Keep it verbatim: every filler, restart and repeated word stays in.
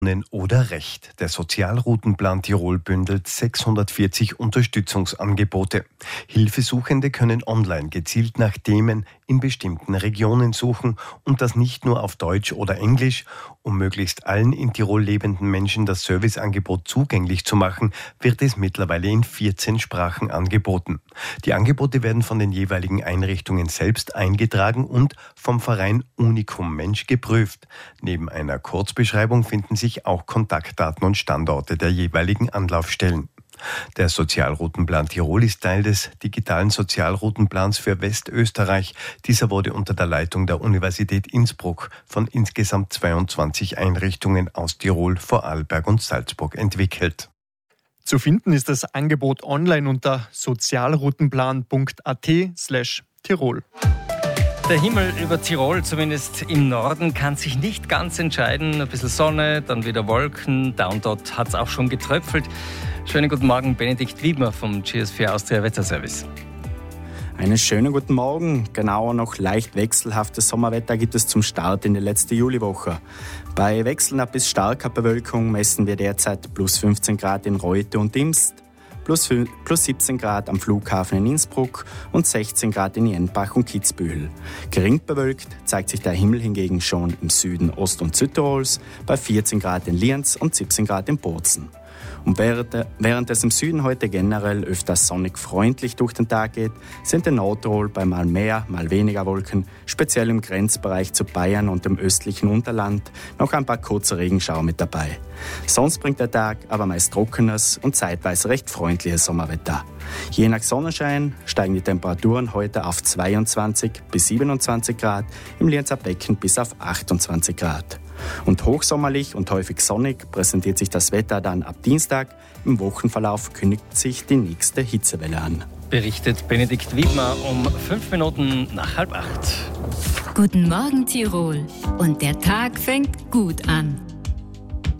oder Recht. Der Sozialroutenplan Tirol bündelt sechshundertvierzig Unterstützungsangebote. Hilfesuchende können online gezielt nach Themen in bestimmten Regionen suchen und das nicht nur auf Deutsch oder Englisch. Um möglichst allen in Tirol lebenden Menschen das Serviceangebot zugänglich zu machen, wird es mittlerweile in vierzehn Sprachen angeboten. Die Angebote werden von den jeweiligen Einrichtungen selbst eingetragen und vom Verein Unikum Mensch geprüft. Neben einer Kurzbeschreibung finden sich auch Kontaktdaten und Standorte der jeweiligen Anlaufstellen. Der Sozialroutenplan Tirol ist Teil des digitalen Sozialroutenplans für Westösterreich. Dieser wurde unter der Leitung der Universität Innsbruck von insgesamt zweiundzwanzig Einrichtungen aus Tirol, Vorarlberg und Salzburg entwickelt. Zu finden ist das Angebot online unter sozialroutenplan punkt a t slash Tirol. Der Himmel über Tirol, zumindest im Norden, kann sich nicht ganz entscheiden. Ein bisschen Sonne, dann wieder Wolken. Da und dort hat es auch schon getröpfelt. Schönen guten Morgen, Benedikt Wiedmer vom G S vier Austria Wetterservice. Einen schönen guten Morgen. Genauer noch leicht wechselhaftes Sommerwetter gibt es zum Start in die letzte Juliwoche. Bei wechselnder bis starker Bewölkung messen wir derzeit plus fünfzehn Grad in Reute und Imst, plus, plus siebzehn Grad am Flughafen in Innsbruck und sechzehn Grad in Jenbach und Kitzbühel. Gering bewölkt zeigt sich der Himmel hingegen schon im Süden Ost- und Südtirols bei vierzehn Grad in Lienz und siebzehn Grad in Bozen. Und während, während es im Süden heute generell öfters sonnig freundlich durch den Tag geht, sind in Nordtirol bei mal mehr, mal weniger Wolken, speziell im Grenzbereich zu Bayern und dem östlichen Unterland, noch ein paar kurze Regenschauer mit dabei. Sonst bringt der Tag aber meist trockenes und zeitweise recht freundliches Sommerwetter. Je nach Sonnenschein steigen die Temperaturen heute auf zweiundzwanzig bis siebenundzwanzig Grad, im Lienzer Becken bis auf achtundzwanzig Grad. Und hochsommerlich und häufig sonnig präsentiert sich das Wetter dann ab Dienstag. Im Wochenverlauf kündigt sich die nächste Hitzewelle an. Berichtet Benedikt Wiedmer um fünf Minuten nach halb acht. Guten Morgen Tirol. Und der Tag fängt gut an.